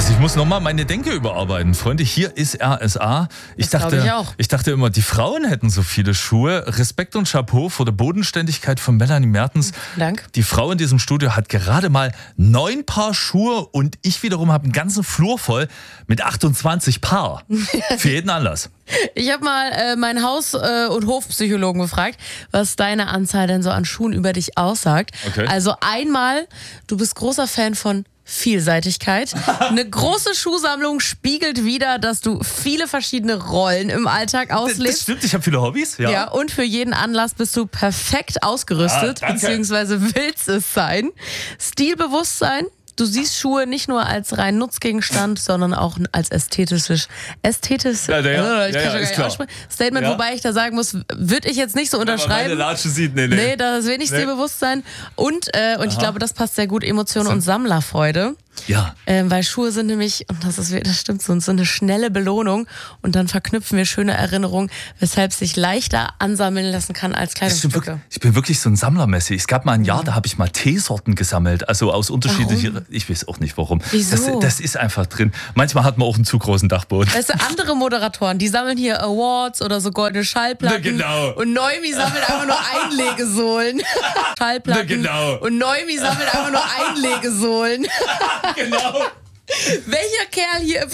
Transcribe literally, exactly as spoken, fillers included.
Also ich muss nochmal meine Denke überarbeiten. Freunde, hier ist R S A. Ich Das dachte, glaub ich auch. ich dachte immer, die Frauen hätten so viele Schuhe. Respekt und Chapeau vor der Bodenständigkeit von Melanie Mertens. Dank. Die Frau in diesem Studio hat gerade mal neun Paar Schuhe und ich wiederum habe einen ganzen Flur voll mit achtundzwanzig Paar. Für jeden Anlass. Ich habe mal äh, meinen Haus- äh, und Hofpsychologen gefragt, was deine Anzahl denn so an Schuhen über dich aussagt. Okay. Also einmal, du bist großer Fan von Vielseitigkeit. Eine große Schuhsammlung spiegelt wider, dass du viele verschiedene Rollen im Alltag Das, das auslebst. stimmt, ich habe viele Hobbys. Ja. Ja, und für jeden Anlass bist du perfekt ausgerüstet, Ah, danke. beziehungsweise willst es sein. Stilbewusstsein. Du siehst Schuhe nicht nur als rein Nutzgegenstand, sondern auch als ästhetisches, ästhetisches Ja, ja, ja, ich ja, kann schon ist gar nicht klar. aussprechen. Statement, Ja. wobei ich da sagen muss, würde ich jetzt nicht so Wenn man meine unterschreiben. Latsche sieht, nee, nee. Nee, da ist wenig Nee. Stilbewusstsein. Und, äh, und ich glaube, das passt sehr gut, Emotionen und Sammlerfreude. Ja. Ähm, weil Schuhe sind nämlich, und das ist das stimmt so, so eine schnelle Belohnung und dann verknüpfen wir schöne Erinnerungen, weshalb sich leichter ansammeln lassen kann als Das stimmt Kleidungsstücke. wirklich. Ich bin wirklich so ein Sammlermessi. Es gab mal ein Jahr, da habe ich mal Teesorten gesammelt, also aus unterschiedlichen. Ich weiß auch nicht warum. Wieso? Das, das ist einfach drin. Manchmal hat man auch einen zu großen Dachboden. Weißt du, andere Moderatoren, die sammeln hier Awards oder so goldene Schallplatten. Na, genau. Und Neumi sammelt einfach nur Einlegesohlen. Schallplatten. Na, genau. Und Neumi sammelt einfach nur Einlegesohlen. Genau. Welcher Kerl hier im